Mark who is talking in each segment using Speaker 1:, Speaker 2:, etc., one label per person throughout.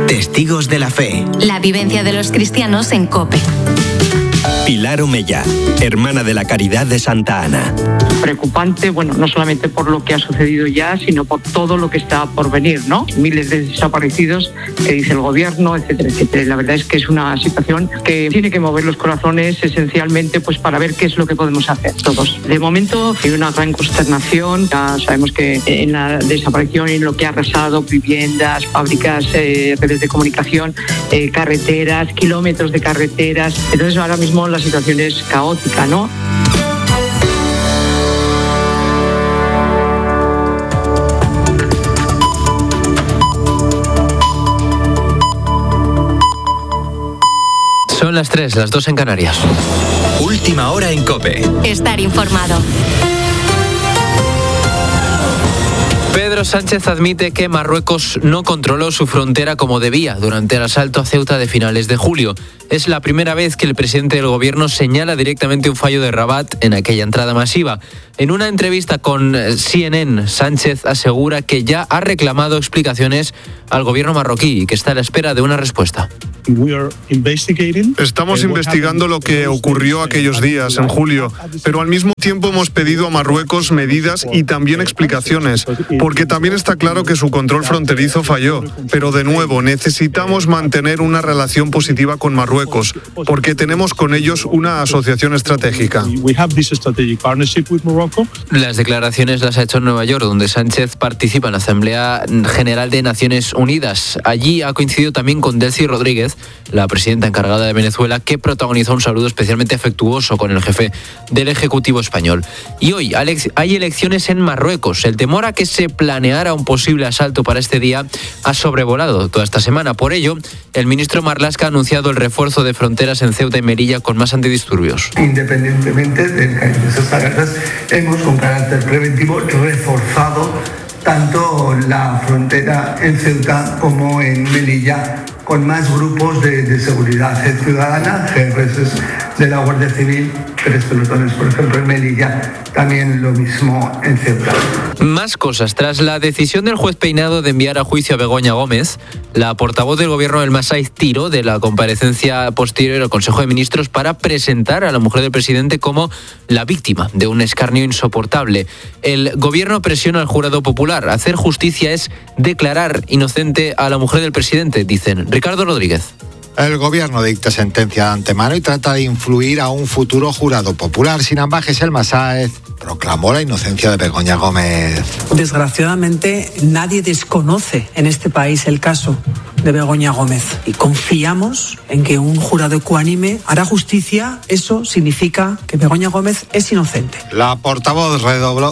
Speaker 1: Testigos de la fe.
Speaker 2: La vivencia de los cristianos en COPE.
Speaker 1: Pilar Omeya, hermana de la Caridad de Santa Ana.
Speaker 3: Preocupante, no solamente por lo que ha sucedido ya, sino por todo lo que está por venir, ¿no? Miles de desaparecidos que dice el gobierno, etcétera, etcétera. La verdad es que es una situación que tiene que mover los corazones esencialmente para ver qué es lo que podemos hacer todos. De momento hay una gran consternación. Ya sabemos que en la desaparición y en lo que ha arrasado viviendas, fábricas, redes de comunicación, carreteras, kilómetros de carreteras. Entonces ahora mismo la situación es caótica, ¿no?
Speaker 4: Son las 3, las 2 en Canarias.
Speaker 1: Última hora en COPE.
Speaker 2: Estar informado.
Speaker 4: Pedro Sánchez admite que Marruecos no controló su frontera como debía durante el asalto a Ceuta de finales de julio. Es la primera vez que el presidente del gobierno señala directamente un fallo de Rabat en aquella entrada masiva. En una entrevista con CNN, Sánchez asegura que ya ha reclamado explicaciones al gobierno marroquí y que está a la espera de una respuesta.
Speaker 5: Estamos investigando lo que ocurrió aquellos días, en julio, pero al mismo tiempo hemos pedido a Marruecos medidas y también explicaciones, porque también está claro que su control fronterizo falló. Pero de nuevo, necesitamos mantener una relación positiva con Marruecos, porque tenemos con ellos una asociación estratégica.
Speaker 4: Las declaraciones las ha hecho en Nueva York, donde Sánchez participa en la Asamblea General de Naciones Unidas. Allí ha coincidido también con Delcy Rodríguez, la presidenta encargada de Venezuela, que protagonizó un saludo especialmente afectuoso con el jefe del Ejecutivo español. Y hoy hay elecciones en Marruecos. El temor a que se planeara un posible asalto para este día ha sobrevolado toda esta semana. Por ello, el ministro Marlaska ha anunciado el refuerzo de fronteras en Ceuta y Melilla con más antidisturbios.
Speaker 6: Independientemente del cariño de esas alertas, hemos con carácter preventivo reforzado tanto la frontera en Ceuta como en Melilla, con más grupos de seguridad ciudadana, GRS de la Guardia Civil, 3 pelotones, por ejemplo, en Melilla, también lo mismo en Ceuta.
Speaker 4: Más cosas. Tras la decisión del juez Peinado de enviar a juicio a Begoña Gómez, la portavoz del gobierno del Masaiz tiró de la comparecencia posterior al Consejo de Ministros para presentar a la mujer del presidente como la víctima de un escarnio insoportable. El gobierno presiona al jurado popular. Hacer justicia es declarar inocente a la mujer del presidente, dicen. Ricardo Rodríguez.
Speaker 7: El gobierno dicta sentencia de antemano y trata de influir a un futuro jurado popular. Sin ambajes, el Masaiz proclamó la inocencia de Begoña Gómez.
Speaker 8: Desgraciadamente, nadie desconoce en este país el caso de Begoña Gómez y confiamos en que un jurado ecuánime hará justicia. Eso significa que Begoña Gómez es inocente.
Speaker 7: La portavoz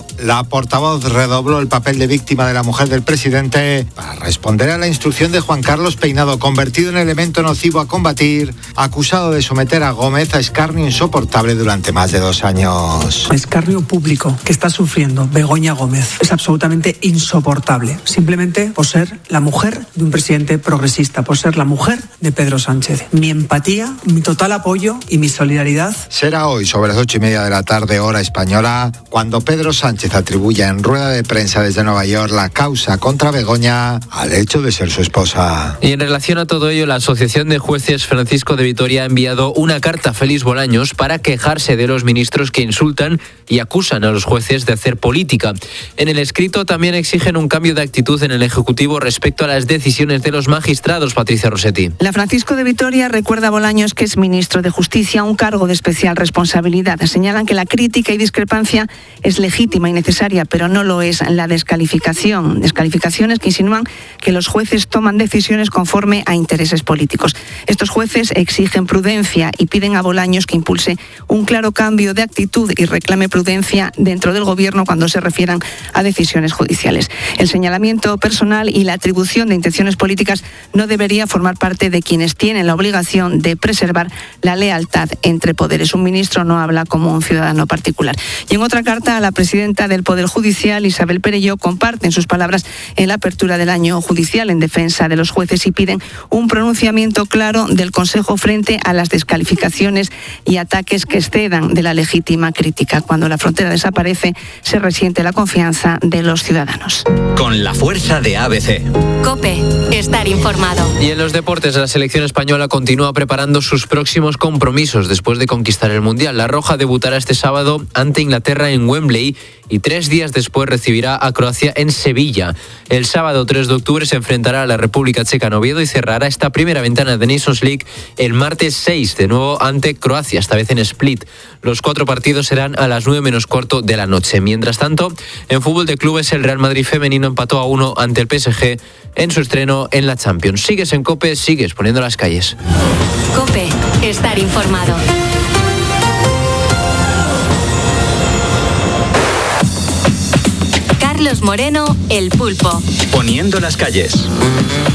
Speaker 7: redobló el papel de víctima de la mujer del presidente para responder a la instrucción de Juan Carlos Peinado, convertido en elemento nocivo a combatir, acusado de someter a Gómez a escarnio insoportable durante más de 2 años.
Speaker 8: El escarnio público que está sufriendo Begoña Gómez es absolutamente insoportable, simplemente por ser la mujer de un presidente progresista, por ser la mujer de Pedro Sánchez. Mi empatía, mi total apoyo y mi solidaridad.
Speaker 7: Será hoy sobre las 8:30 de la tarde, hora española, cuando Pedro Sánchez atribuya en rueda de prensa desde Nueva York la causa contra Begoña al hecho de ser su esposa.
Speaker 4: Y en relación a todo ello, la Asociación de Jueces Francisco de Vitoria ha enviado una carta a Félix Bolaños para quejarse de los ministros que insultan y acusan a los jueces de hacer política. En el escrito también exigen un cambio de actitud en el Ejecutivo respecto a las decisiones de los magistrados, Patricia Rossetti.
Speaker 9: La Francisco de Vitoria recuerda a Bolaños que es ministro de Justicia, un cargo de especial responsabilidad. Señalan que la crítica y discrepancia es legítima y necesaria, pero no lo es la descalificación. Descalificaciones que insinúan que los jueces toman decisiones conforme a intereses políticos. Estos jueces exigen prudencia y piden a Bolaños que impulse un claro cambio de actitud y reclame prudencia dentro del gobierno cuando se refieran a decisiones judiciales. El señalamiento personal y la atribución de intenciones políticas no debería formar parte de quienes tienen la obligación de preservar la lealtad entre poderes. Un ministro no habla como un ciudadano particular. Y en otra carta a la presidenta del Poder Judicial, Isabel Perelló, comparten sus palabras en la apertura del año judicial en defensa de los jueces y piden un pronunciamiento claro del Consejo frente a las descalificaciones y ataques que excedan de la legítima crítica. Cuando la frontera desaparece, se resiente la confianza de los ciudadanos.
Speaker 1: Con la fuerza de ABC.
Speaker 2: COPE. estar informado.
Speaker 4: Y en los deportes, la selección española continúa preparando sus próximos compromisos después de conquistar el Mundial. La Roja debutará este sábado ante Inglaterra en Wembley y 3 días después recibirá a Croacia en Sevilla. El sábado 3 de octubre se enfrentará a la República Checa en Oviedo y cerrará esta primera ventana de Nations League el martes 6, de nuevo ante Croacia, esta vez en Split. Los 4 partidos serán a las 9 menos cuarto de la noche. Mientras tanto, en fútbol de clubes, el Real Madrid femenino empató a 1 ante el PSG en su estreno en la Champions. Sigues en COPE, sigues poniendo las calles.
Speaker 2: COPE, estar informado. Carlos Moreno, El Pulpo.
Speaker 1: Poniendo las calles.